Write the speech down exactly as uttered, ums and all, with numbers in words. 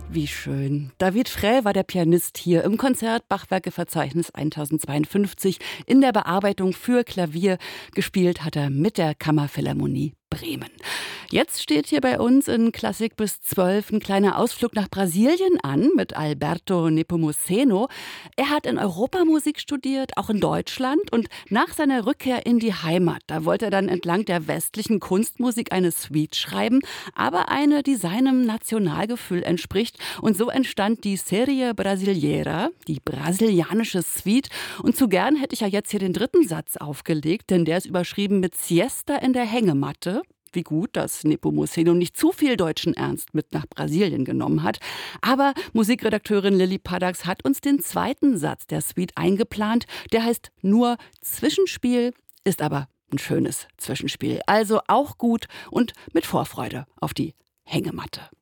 Wie schön. David Frey war der Pianist hier im Konzert Bachwerkeverzeichnis tausendzweiundfünfzig. In der Bearbeitung für Klavier gespielt hat er mit der Kammerphilharmonie Bremen. Jetzt steht hier bei uns in Klassik bis zwölf ein kleiner Ausflug nach Brasilien an mit Alberto Nepomuceno. Er hat in Europamusik studiert, auch in Deutschland. Und nach seiner Rückkehr in die Heimat, da wollte er dann entlang der westlichen Kunstmusik eine Suite schreiben, aber eine, die seinem Nationalgefühl entspricht. Und so entstand die Serie Brasileira, die brasilianische Suite. Und zu gern hätte ich ja jetzt hier den dritten Satz aufgelegt, denn der ist überschrieben mit Siesta in der Hängematte. Wie gut, dass Nepomuceno nicht zu viel deutschen Ernst mit nach Brasilien genommen hat. Aber Musikredakteurin Lilly Paddax hat uns den zweiten Satz der Suite eingeplant. Der heißt nur Zwischenspiel, ist aber ein schönes Zwischenspiel. Also auch gut und mit Vorfreude auf die Hängematte.